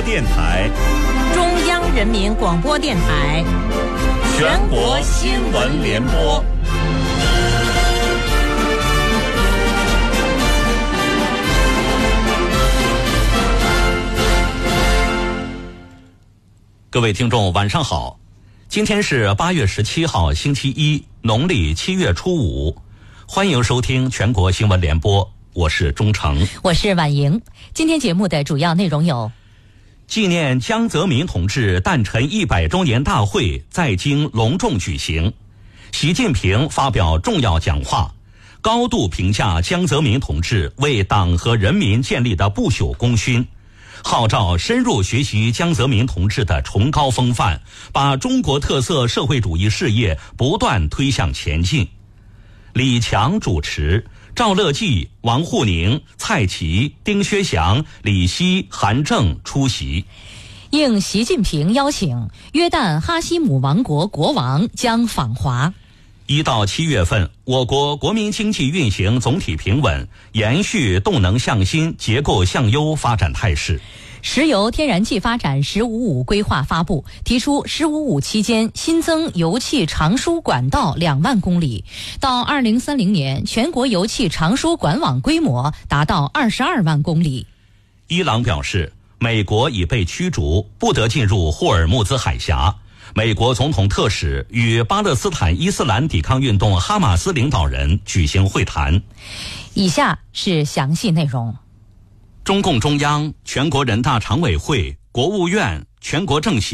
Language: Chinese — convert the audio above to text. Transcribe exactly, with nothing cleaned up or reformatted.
电台、 中央人民广播电台、 全国新闻联播。各位听众晚上好，今天是八月十七号星期一，农历七月初五，欢迎收听全国新闻联播，我是钟诚， 我是婉莹。今天节目的主要内容有： 纪念江泽民同志诞辰一百周年大会在京隆重举行，习近平发表重要讲话，高度评价江泽民同志为党和人民建立的不朽功勋，号召深入学习江泽民同志的崇高风范，把中国特色社会主义事业不断推向前进。李强主持，赵乐际、王沪宁、蔡奇、丁薛祥、李希、韩正出席。 应习近平邀请，约旦哈希姆王国国王将访华。 一到七月份，我国国民经济运行总体平稳，延续动能向新、结构向优发展态势。 石油天然气发展“十五五”规划发布，提出“十五五”期间新增油气长输管道两万公里，到二零三零年，全国油气长输管网规模达到二十二万公里。 伊朗表示，美国已被驱逐，不得进入霍尔木兹海峡。美国总统特使与巴勒斯坦伊斯兰抵抗运动哈马斯领导人举行会谈。 以下是详细内容。 中共中央、全国人大常委会、国务院、全国政协